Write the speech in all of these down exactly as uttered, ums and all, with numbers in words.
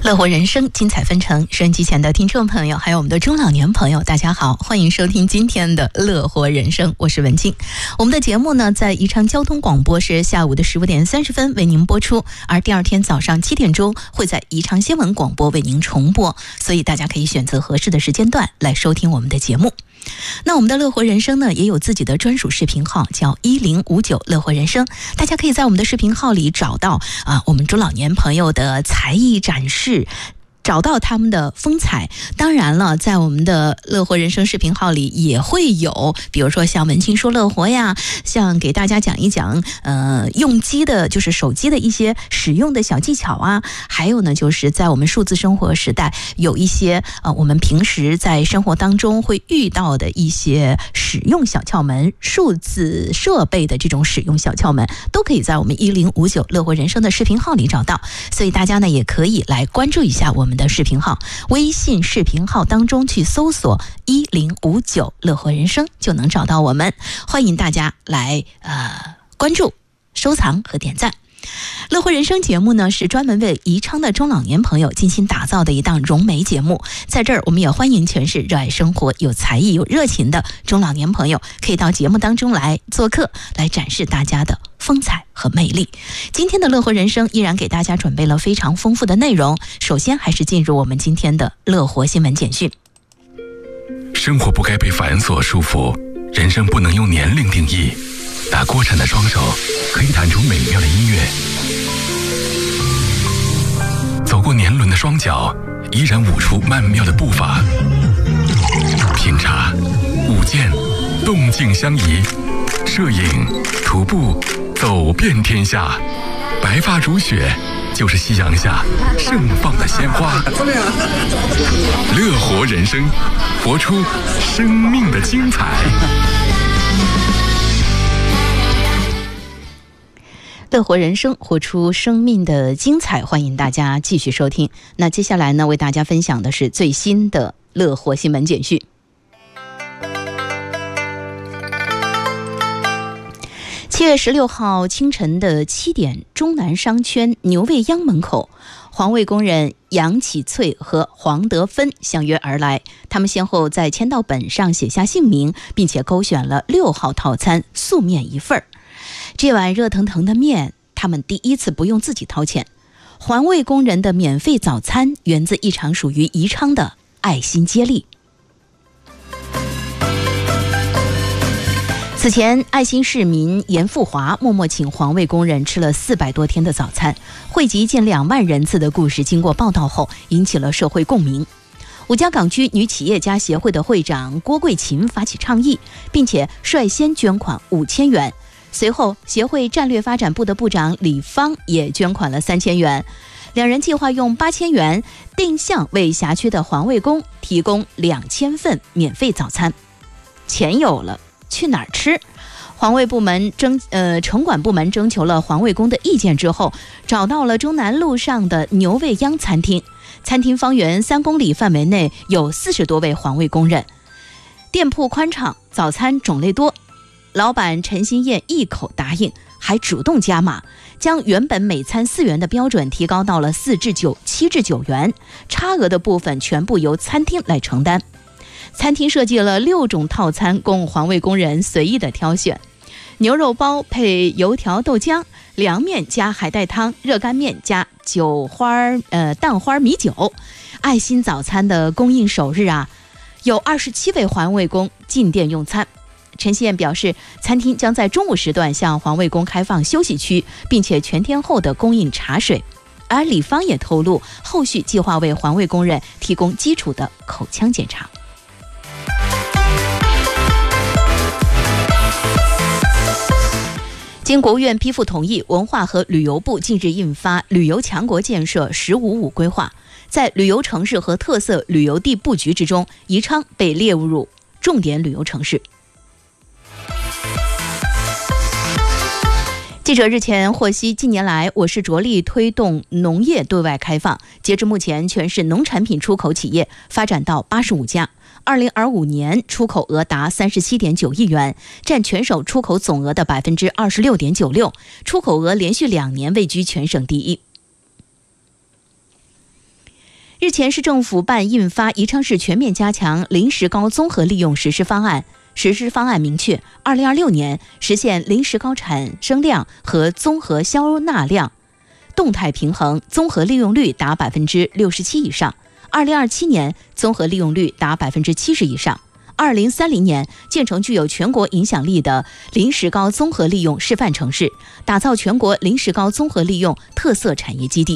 乐活人生，精彩纷呈。收音机前的听众朋友，还有我们的中老年朋友，大家好，欢迎收听今天的乐活人生，我是文静。我们的节目呢，在宜昌交通广播是下午的十五点三十分为您播出，而第二天早上七点钟会在宜昌新闻广播为您重播，所以大家可以选择合适的时间段来收听我们的节目。那我们的乐活人生呢，也有自己的专属视频号，叫一零五九乐活人生，大家可以在我们的视频号里找到啊，我们中老年朋友的才艺展示，找到他们的风采。当然了，在我们的乐活人生视频号里也会有，比如说像文青说乐活呀，像给大家讲一讲呃用机的，就是手机的一些使用的小技巧啊，还有呢就是在我们数字生活时代，有一些呃我们平时在生活当中会遇到的一些使用小窍门，数字设备的这种使用小窍门，都可以在我们一零五九乐活人生的视频号里找到。所以大家呢也可以来关注一下我们的视频号，微信视频号当中去搜索一零五九乐活人生就能找到我们，欢迎大家来呃关注、收藏和点赞。乐活人生节目呢，是专门为宜昌的中老年朋友精心打造的一档融媒节目。在这儿，我们也欢迎全是热爱生活、有才艺、有热情的中老年朋友，可以到节目当中来做客，来展示大家的风采和魅力。今天的乐活人生依然给大家准备了非常丰富的内容。首先，还是进入我们今天的乐活新闻简讯。 生活不该被繁琐束缚，人生不能用年龄定义。打过颤的双手可以弹出美妙的音乐，走过年轮的双脚依然舞出曼妙的步伐。品茶、舞剑，动静相宜；摄影、徒步，走遍天下。白发如雪，就是夕阳下盛放的鲜花。乐活人生，活出生命的精彩。 乐活人生，活出生命的精彩，欢迎大家继续收听。那接下来呢，为大家分享的是最新的乐活新闻简讯。七月十六号清晨的七点，中南商圈牛未央门口，环卫工人杨启翠和黄德芬相约而来，他们先后在签到本上写下姓名，并且勾选了六号套餐素面一份儿。这碗热腾腾的面，他们第一次不用自己掏钱。环卫工人的免费早餐源自一场属于宜昌的爱心接力。此前，爱心市民严富华默默请环卫工人吃了四百多天的早餐，汇集近两万人次的故事经过报道后，引起了社会共鸣。五家港区女企业家协会的会长郭桂琴发起倡议，并且率先捐款五千元。随后，协会战略发展部的部长李芳也捐款了三千元，两人计划用八千元定向为辖区的环卫工提供两千份免费早餐。钱有了，去哪儿吃？环卫部门征呃城管部门征求了环卫工的意见之后，找到了中南路上的牛未央餐厅。餐厅方圆三公里范围内有四十多位环卫工人，店铺宽敞，早餐种类多。老板陈新燕一口答应，还主动加码，将原本每餐四元的标准提高到了四至九、七至九元，差额的部分全部由餐厅来承担。餐厅设计了六种套餐供环卫工人随意的挑选：牛肉包配油条豆浆，凉面加海带汤，热干面加酒花呃蛋花米酒。爱心早餐的供应首日啊，有二十七位环卫工进店用餐。陈新燕表示，餐厅将在中午时段向环卫工开放休息区，并且全天候的供应茶水。而李芳也透露，后续计划为环卫工人提供基础的口腔检查。经国务院批复同意，文化和旅游部近日印发《旅游强国建设“十五五”规划》，在旅游城市和特色旅游地布局之中，宜昌被列入重点旅游城市。记者日前获悉，近年来我市着力推动农业对外开放，截至目前，全市农产品出口企业发展到八十五家。二零二五年出口额达三十七点九亿元，占全省出口总额的百分之二十六点九六，出口额连续两年位居全省第一。 日前，市政府办印发宜昌市全面加强零石膏综合利用实施方案。实施方案明确，二零二六年实现零石膏产生量和综合销纳量动态平衡，综合利用率达百分之六十七以上。二零二七年综合利用率达百分之七十以上。二零三零年建成具有全国影响力的零石膏综合利用示范城市，打造全国零石膏综合利用特色产业基地。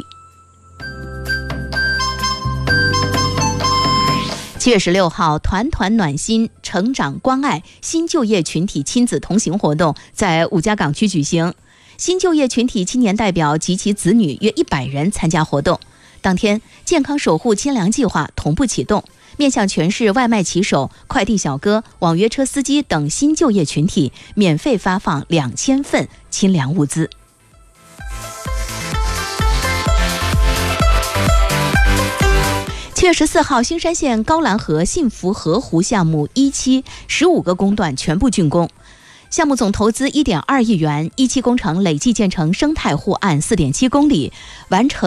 七月十六号，团团暖心成长关爱新就业群体亲子同行活动在五家港区举行，新就业群体青年代表及其子女约一百人参加活动。当天，健康守护清凉计划同步启动，面向全市外卖骑手、快递小哥、网约车司机等新就业群体，免费发放两千份清凉物资。七月十四号，新山县高兰河幸福河湖项目一期十五个工段全部竣工，项目总投资一点二亿元，一期工程累计建成生态护岸四点七公里，完成